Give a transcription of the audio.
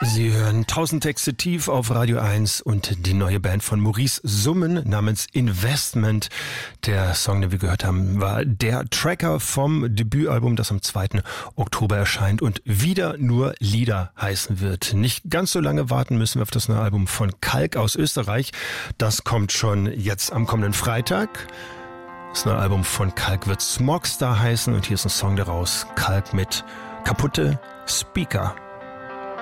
Sie hören 1000 Texte tief auf Radio 1 und die neue Band von Maurice Summen namens Investment. Der Song, den wir gehört haben, war der Tracker vom Debütalbum, das am 2. Oktober erscheint und wieder nur Lieder heißen wird. Nicht ganz so lange warten müssen wir auf das neue Album von Kalk aus Österreich. Das kommt schon jetzt am kommenden Freitag. Das neue Album von Kalk wird Smogstar heißen und hier ist ein Song daraus. Kalk mit Kaputte Speaker.